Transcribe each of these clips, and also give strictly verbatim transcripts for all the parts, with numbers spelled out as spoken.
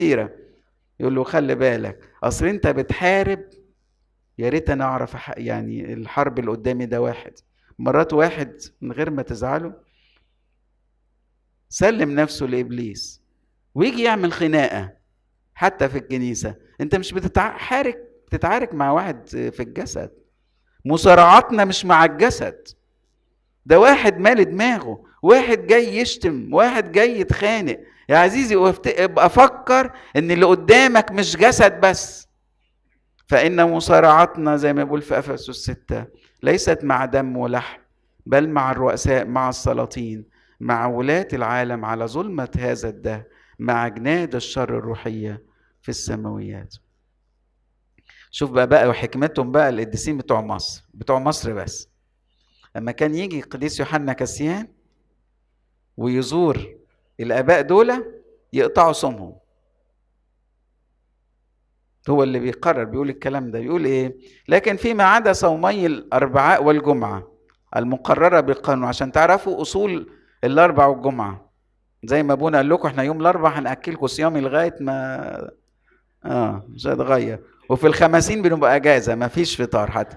كتيرة. يقول له خلي بالك، اصل انت بتحارب. يا ريت انا اعرف يعني الحرب اللي قدامي ده واحد. مرات واحد من غير ما تزعله سلم نفسه لابليس ويجي يعمل خناقه حتى في الكنيسه. انت مش بتتعارك بتتعارك مع واحد في الجسد. مصارعتنا مش مع الجسد، ده واحد مال دماغه، واحد جاي يشتم، واحد جاي يتخانق. يا عزيزي ابقى فكر ان اللي قدامك مش جسد بس. فإن مصارعتنا زي ما بيقول في أفسس ستة ليست مع دم ولحم، بل مع الرؤساء، مع السلاطين، مع ولاة العالم على ظلمة هذا الدهر، مع جناد الشر الروحية في السماويات. شوف بقى بقى وحكمتهم بقى القديسين بتوع مصر، بتوع مصر بس. لما كان يجي القديس يوحنا كاسيان ويزور الآباء دول يقطعوا صومهم. هو اللي بيقرر، بيقول الكلام ده، بيقول ايه؟ لكن فيما عدا صومي الاربعاء والجمعه المقرره بالقانون، عشان تعرفوا اصول الاربع والجمعه. زي ما ابونا قال لكم احنا يوم الاربع هناكلكم صيامي لغايه ما اه مش هتغير، وفي الخمسين بنبقى اجازه ما فيش فطار حتى.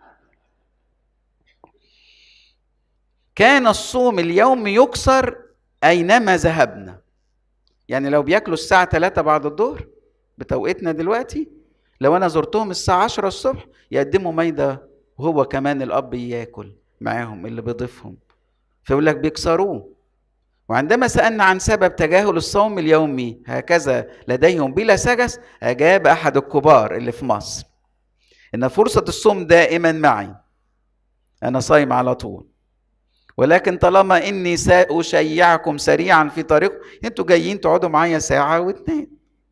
كان الصوم اليومي يكسر اينما ذهبنا. يعني لو بياكلوا الساعه ثلاثة بعد الظهر بتوقيتنا دلوقتي، لو انا زرتهم الساعه عشرة الصبح يقدموا مايده، وهو كمان الاب ياكل معاهم اللي بيضيفهم. فيقول لك بيكسروه. وعندما سالنا عن سبب تجاهل الصوم اليومي هكذا لديهم بلا سجس، اجاب احد الكبار اللي في مصر ان فرصه الصوم دائما معي، انا صايم على طول، ولكن طالما اني ساشيعكم سريعا في طريقكم، انتوا جايين تقعدوا معايا ساعه واثنين،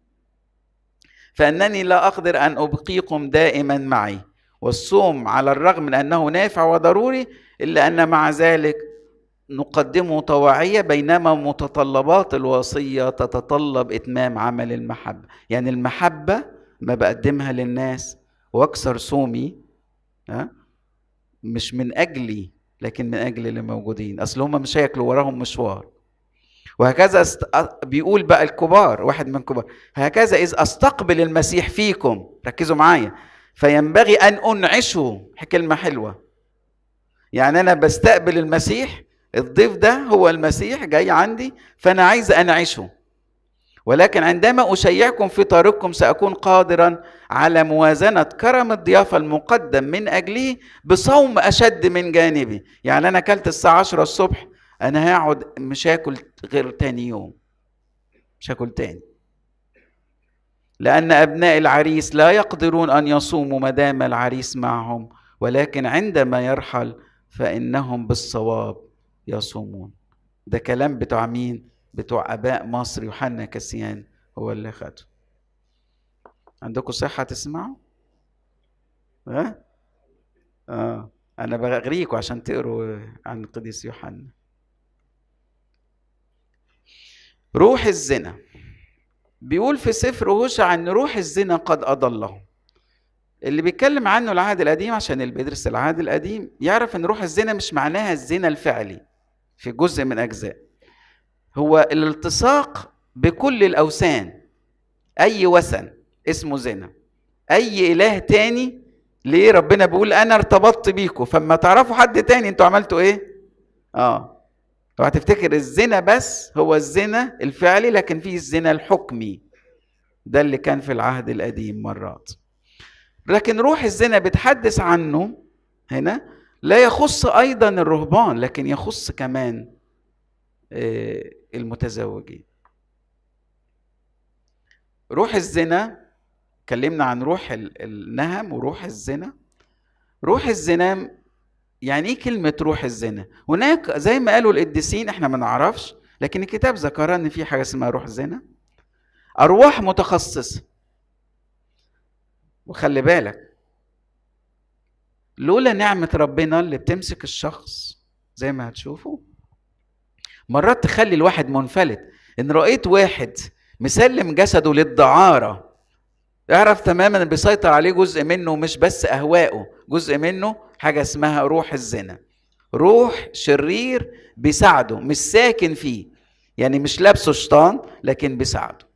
فأنني لا أقدر أن أبقيكم دائما معي. والصوم على الرغم من أنه نافع وضروري، إلا أن مع ذلك نقدمه طواعية، بينما متطلبات الوصية تتطلب إتمام عمل المحبة. يعني المحبة ما بقدمها للناس وأكثر صومي ها مش من أجلي لكن من أجل اللي موجودين، أصل هم مش هياكلوا وراهم مشوار. وهكذا است... بيقول بقى الكبار، واحد من الكبار، هكذا إذ أستقبل المسيح فيكم، ركزوا معايا، فينبغي أن أنعشه. كلمة حلوة، يعني أنا بستقبل المسيح، الضيف ده هو المسيح جاي عندي، فأنا عايز أنعشه. ولكن عندما أشيعكم في طريقكم سأكون قادرا على موازنة كرم الضيافة المقدم من أجله بصوم أشد من جانبي. يعني أنا أكلت الساعة عشرة الصبح، أنا هقعد مش هاكل غير تاني يوم، مش هاكل تاني، لأن أبناء العريس لا يقدرون أن يصوموا ما دام العريس معهم، ولكن عندما يرحل فإنهم بالصواب يصومون. ده كلام بتوع مين؟ بتوع آباء مصر. يوحنا كاسيان هو اللي خده. عندكم صحة تسمعوا؟ ها؟ آه أنا بغريكم عشان تقروا عن القديس يوحنا. روح الزنا، بيقول في سفر هوشع أن روح الزنا قد أضله. اللي بيتكلم عنه العهد القديم، عشان اللي بيدرس العهد القديم يعرف أن روح الزنا مش معناها الزنا الفعلي في جزء من أجزاء، هو الالتصاق بكل الأوثان. أي وثن اسمه زنا، أي إله تاني. ليه ربنا بيقول أنا ارتبطت بيكم، فما تعرفوا حد تاني انتوا عملتوا إيه؟ آه طبعا تفتكر الزنا بس هو الزنا الفعلي، لكن فيه الزنا الحكمي، ده اللي كان في العهد القديم مرات. لكن روح الزنا بتحدث عنه هنا لا يخص أيضا الرهبان، لكن يخص كمان المتزوجين. روح الزنا، اتكلمنا عن روح النهم وروح الزنا. روح الزنا يعني ايه كلمة روح الزنا؟ هناك زي ما قالوا القديسين، احنا ما نعرفش، لكن الكتاب ذكر ان في حاجة اسمها روح زنا، ارواح متخصصة. وخلي بالك، لولا نعمة ربنا اللي بتمسك الشخص زي ما هتشوفوا، مرات تخلي الواحد منفلت. ان رأيت واحد مسلم جسده للدعارة، اعرف تماما بيسيطر عليه جزء منه، مش بس اهواءه، جزء منه حاجة اسمها روح الزنا. روح شرير بيساعده، مش ساكن فيه، يعني مش لابسه شيطان لكن بيساعده.